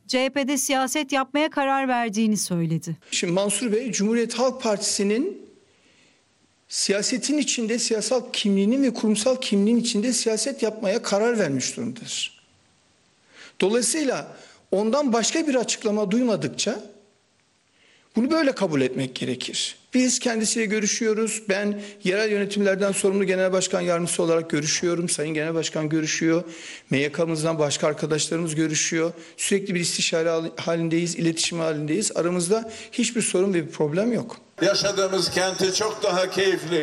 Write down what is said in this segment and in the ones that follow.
CHP'de siyaset yapmaya karar verdiğini söyledi. Şimdi Mansur Bey, Cumhuriyet Halk Partisi'nin siyasetin içinde, siyasal kimliğinin ve kurumsal kimliğin içinde siyaset yapmaya karar vermiş durumdadır. Dolayısıyla ondan başka bir açıklama duymadıkça bunu böyle kabul etmek gerekir. Biz kendisiyle görüşüyoruz. Ben yerel yönetimlerden sorumlu genel başkan yardımcısı olarak görüşüyorum. Sayın Genel Başkan görüşüyor. MYK'mızdan başka arkadaşlarımız görüşüyor. Sürekli bir istişare halindeyiz, iletişim halindeyiz. Aramızda hiçbir sorun ve bir problem yok. Yaşadığımız kenti çok daha keyifli.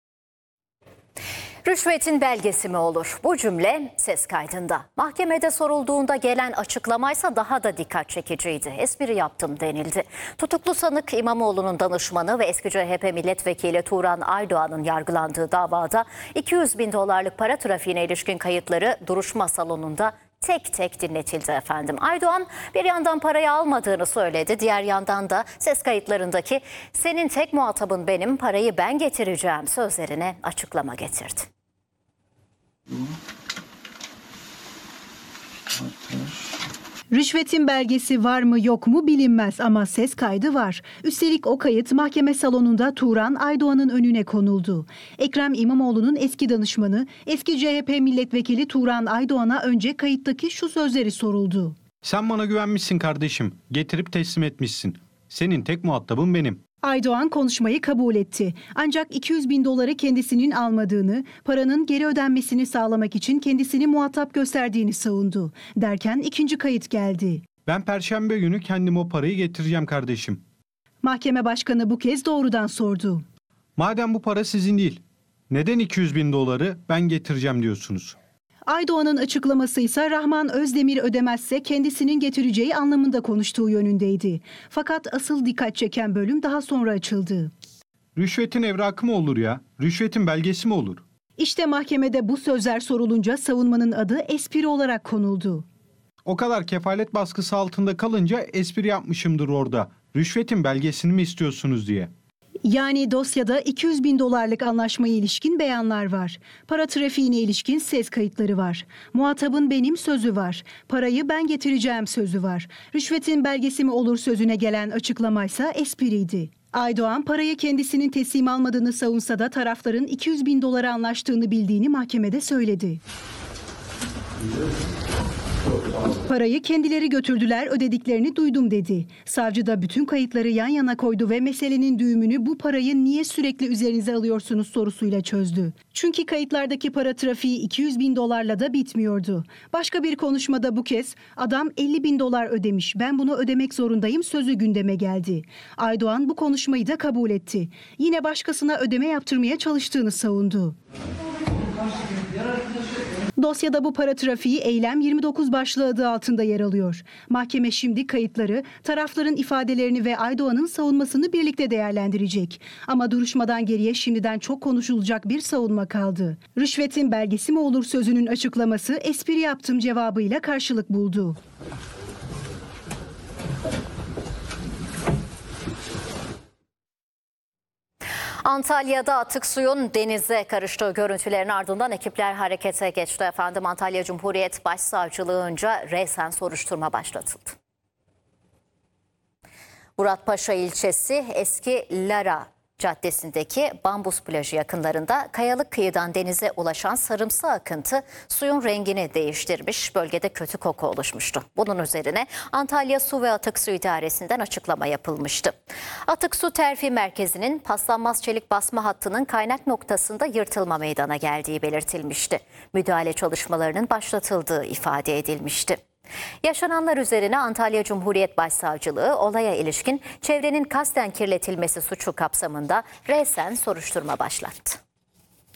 Rüşvetin belgesi mi olur? Bu cümle ses kaydında. Mahkemede sorulduğunda gelen açıklamaysa daha da dikkat çekiciydi. Espri yaptım denildi. Tutuklu sanık İmamoğlu'nun danışmanı ve eski CHP milletvekili Turan Aydoğan'ın yargılandığı davada 200 bin dolarlık para trafiğine ilişkin kayıtları duruşma salonunda tek tek dinletildi efendim. Aydoğan bir yandan parayı almadığını söyledi. Diğer yandan da ses kayıtlarındaki "senin tek muhatabın benim, parayı ben getireceğim" sözlerine açıklama getirdi. Rüşvetin belgesi var mı yok mu bilinmez ama ses kaydı var. Üstelik o kayıt mahkeme salonunda Turan Aydoğan'ın önüne konuldu. Ekrem İmamoğlu'nun eski danışmanı, eski CHP milletvekili Turan Aydoğan'a önce kayıttaki şu sözleri soruldu. "Sen bana güvenmişsin kardeşim, getirip teslim etmişsin. Senin tek muhatabın benim." Aydoğan konuşmayı kabul etti. Ancak 200 bin doları kendisinin almadığını, paranın geri ödenmesini sağlamak için kendisini muhatap gösterdiğini savundu. Derken ikinci kayıt geldi. "Ben Perşembe günü kendim o parayı getireceğim kardeşim." Mahkeme başkanı bu kez doğrudan sordu. "Madem bu para sizin değil, neden 200 bin doları ben getireceğim diyorsunuz?" Aydoğan'ın açıklaması ise Rahman Özdemir ödemezse kendisinin getireceği anlamında konuştuğu yönündeydi. Fakat asıl dikkat çeken bölüm daha sonra açıldı. "Rüşvetin evrakı mı olur ya? Rüşvetin belgesi mi olur?" İşte mahkemede bu sözler sorulunca savunmanın adı espri olarak konuldu. "O kadar kefalet baskısı altında kalınca espri yapmışımdır orada. Rüşvetin belgesini mi istiyorsunuz diye." Yani dosyada 200 bin dolarlık anlaşmaya ilişkin beyanlar var. Para trafiğine ilişkin ses kayıtları var. Muhatabın benim sözü var. Parayı ben getireceğim sözü var. Rüşvetin belgesi mi olur sözüne gelen açıklamaysa espriydi. Aydoğan parayı kendisinin teslim almadığını savunsa da tarafların 200 bin dolara anlaştığını bildiğini mahkemede söyledi. "Parayı kendileri götürdüler, ödediklerini duydum" dedi. Savcı da bütün kayıtları yan yana koydu ve meselenin düğümünü "bu parayı niye sürekli üzerinize alıyorsunuz" sorusuyla çözdü. Çünkü kayıtlardaki para trafiği 200 bin dolarla da bitmiyordu. Başka bir konuşmada bu kez "adam 50 bin dolar ödemiş, ben bunu ödemek zorundayım" sözü gündeme geldi. Aydoğan bu konuşmayı da kabul etti. Yine başkasına ödeme yaptırmaya çalıştığını savundu. Dosyada bu para trafiği eylem 29 başlığı adı altında yer alıyor. Mahkeme şimdi kayıtları, tarafların ifadelerini ve Aydoğan'ın savunmasını birlikte değerlendirecek. Ama duruşmadan geriye şimdiden çok konuşulacak bir savunma kaldı. "Rüşvetin belgesi mi olur" sözünün açıklaması "espri yaptım" cevabıyla karşılık buldu. Antalya'da atık suyun denize karıştığı görüntülerin ardından ekipler harekete geçti efendim. Antalya Cumhuriyet Başsavcılığınca resen soruşturma başlatıldı. Muratpaşa ilçesi Eski Lara Caddesi'ndeki Bambus plajı yakınlarında kayalık kıyıdan denize ulaşan sarımsı akıntı suyun rengini değiştirmiş, bölgede kötü koku oluşmuştu. Bunun üzerine Antalya Su ve Atık Su İdaresi'nden açıklama yapılmıştı. Atık Su Terfi Merkezi'nin paslanmaz çelik basma hattının kaynak noktasında yırtılma meydana geldiği belirtilmişti. Müdahale çalışmalarının başlatıldığı ifade edilmişti. Yaşananlar üzerine Antalya Cumhuriyet Başsavcılığı olaya ilişkin çevrenin kasten kirletilmesi suçu kapsamında resen soruşturma başlattı.